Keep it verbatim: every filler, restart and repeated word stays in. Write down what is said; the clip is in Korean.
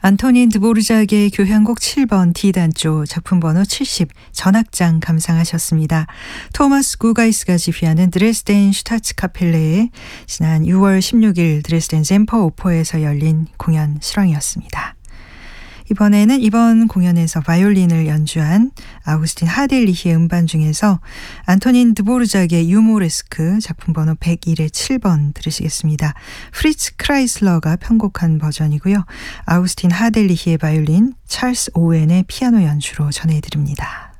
안토닌 드보르작의 교향곡 칠 번 D단조 작품 번호 칠십 전악장 감상하셨습니다. 토마스 구가이스가 지휘하는 드레스덴 슈타츠카펠레의 지난 유월 십육일 드레스덴 젬퍼 오퍼에서 열린 공연 실황이었습니다. 이번에는 이번 공연에서 바이올린을 연주한 아우구스틴 하델리히의 음반 중에서 안토닌 드보르작의 유모레스크 작품 번호 백일의 칠 번 들으시겠습니다. 프리츠 크라이슬러가 편곡한 버전이고요. 아우구스틴 하델리히의 바이올린, 찰스 오웬의 피아노 연주로 전해드립니다.